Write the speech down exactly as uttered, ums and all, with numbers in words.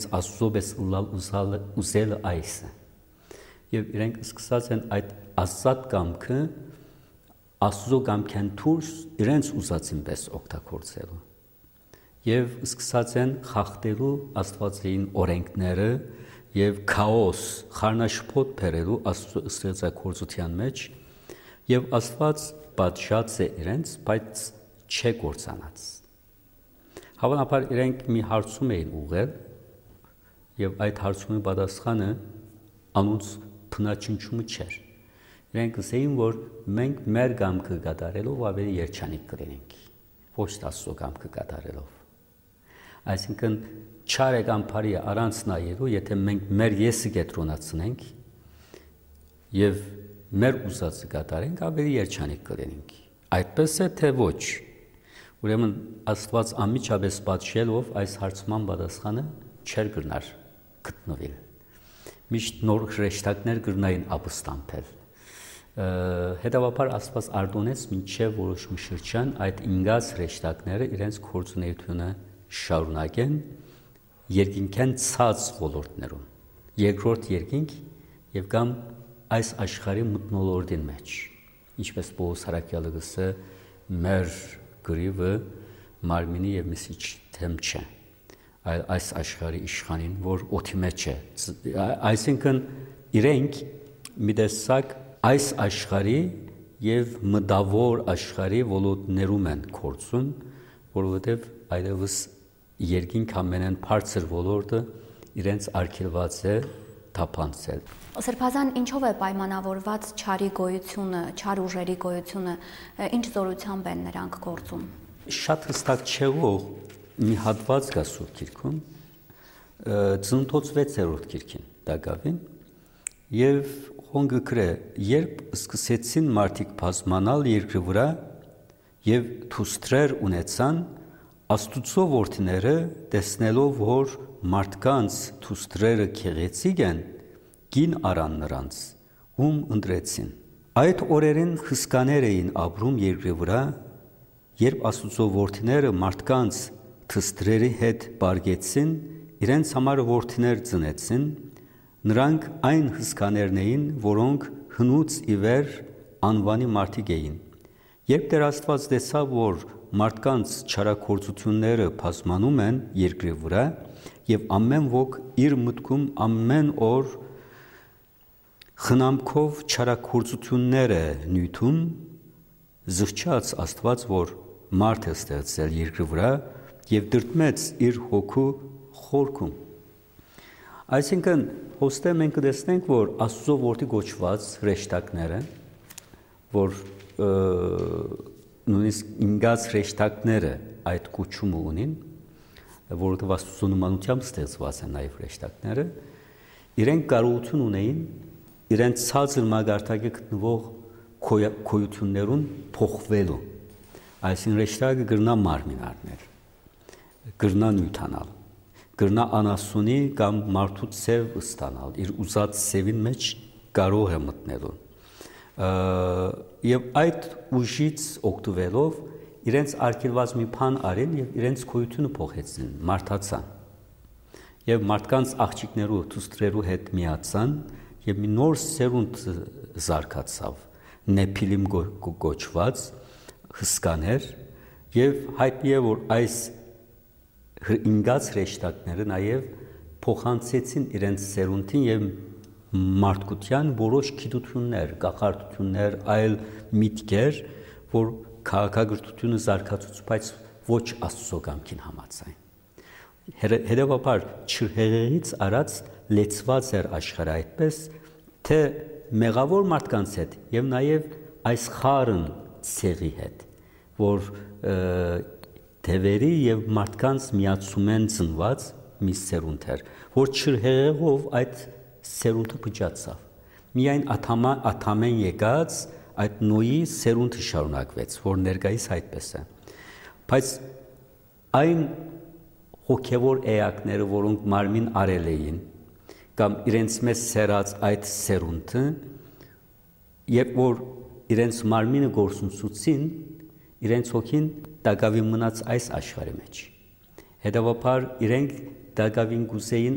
Աստծո պես ուզելը այս է։ Եվ իրենք սկսած են այդ ազատ կամքը Աստծո կամքեն դուրս իրենց ուզածին պես օգտագործելու։ Եվ սկսած են խախտելու Աստվածային օրենքները եւ քաոս, խառնաշփոթ բերելու Աստծո ստեղծագործության մեջ, եւ Աստված պատժած է իրենց, բայց չէ կործանած։ Հավանաբար իրենք մի հարցում էին ուղղել, եւ այդ հարցումի պատասխանը անոնց բնաճնչումը չէր։ Իրենք ասեին, որ մենք մեր կամքը կատարելով ավելի երջանիկ կլինենք, ոչ Աստծո կամքը կատարելով։ Այսինքն չար կամ բարի առանց նայելու, եթե մենք մեր եսը կենտրոնացնենք եւ մեր ուզածը կատարենք, ավելի երջանիկ կլինենք։ Այդպես է թե ոչ։ Ուրեմն Աստված անմիջապես պատժելով այս հարցման պատասխանը չէր գտնար գտնվել։ Միշտ նոր հրեշտակներ կգնային ապստամբել։ Հետևաբար Աստված արդոնեց մինչև որոշ շրջան այդ ինգած հրեշտակները իրենց գործունեությունը շարունակեն երկինքեն ցած ոլորտներում, երկրորդ երկինք եւ կամ այս աշխարհի մթնոլորտին մեջ, ինչպես Պողոս Հարաքյալը գսե մեր գրիվը մարմինի եւ միսիչ թեմ չէ, այլ այս աշխարհի իշխանին, որ օդի մեջ է, այսինքն իրենք մի տեսակ այս աշխարհի եւ մտավոր աշխարհի ոլորտներում են գործում, որովհետեւ այդպես երկինք ամենեն բարձր ոլորտը իրենց արգելված է թափանցել։ Սրբազան ինչով է պայմանավորված չարի գոյությունը, չար ուժերի գոյությունը, ինչ զորությամբ են նրանք գործում։ Շատ հստակ չէ, որ մի հատված կա Սուրբ Գիրքում, Ծննդոց վեցերորդ գիրքին դակավին, եւ հոնգը գրե, երբ սկսեցին մարդիկ բազմանալ երկրի վրա եւ թուստրեր ունեցան, Աստուծո որդիները տեսնելով, որ մարդկանց թուստրերը քեղեցիկ են, գին արան նրանց, ում ընտրեցին։ Այդ օրերին հսկաներ էին ապրում երկրի վրա, երբ Աստուծո որդիները մարդկանց թուստրերի հետ բարգեցին, իրենց համար որդիներ ծնեցին, նրանք այն հսկաներն էին, որոնք հնուց ի վեր անվանի մարդիկ էին։ Երբ Տեր Աստված տեսավ, որ մարդկանց չարագործությունները բազմանում են երկրի վրա եւ ամեն ոք իր մտքում ամեն օր խնամքով չարագործությունները նյութում, զղջաց Աստված, որ մարդ է ստեղծել երկրի վրա եւ դրդմեց իր հոգու խորքում։ Այսինքն հոստե մենք կտեսնենք, որ Աստծո որդի գոչված հրեշտակները, որ նույնիսկ ինգած հրեշտակները այդ կոչումը ունին, որովհետև Աստծո նմանությամբ ստեղծված են նաև հրեշտակները, իրենք կարողություն ունեին իրենց ցածր մագարտակի գտնվող քոյություններուն փոխվելու։ Այսինքն հրեշտակը գրնա մարմին առնել, գրնա նյութանալ, գրնա անասունի կամ մարդու ցև ստանալ, իր ուզած ցևին մեջ կարող է մտնելու։ Եվ այդ ուժից օգտվելով իրենց արգելված մի բան արին եւ իրենց քոյությունը փոխեցին, մարդացան։ Եվ մարդկանց աղջիկներու թուստրերու հետ միացան եւ մի նոր սերունդ զարգացավ, Նեփիլիմ գոչված հսկաներ եւ հայտնի է, որ այս ինգած հրեշտակները նաեւ փոխանցեցին իրենց սերունդին եւ մարդկության որոշ գիտություններ, կախարդություններ, այլ միտքեր, որ քաղաքագրությունը զարգացուց, բայց ոչ Աստծո կամքին համաձայն։ Հետևաբար չհեղեղից արած լեցված էր աշխարհը այդպես, թե մեղավոր մարդկանց հետ եւ նաեւ այս խառն ցեղի հետ, որ դևերի եւ մարդկանց միացում են ծնված մի սերունդ էր, որ չհեղեղով այդ սերունդը փճացավ։ Միայն աթամեն եկած այդ նոյի սերունդը շարունակվեց, որ ներկայիս այդպես է։ Բայց այն հոգևոր էակները, որոնք մարմին արել էին, կամ իրենց մեջ սերած այդ սերունդը, երբ որ իրենց մարմինը գործունեություն, իրենց հոգին դակավին մնաց այս աշխարհի մեջ։ Հետևաբար իրենք դակավին գուսեին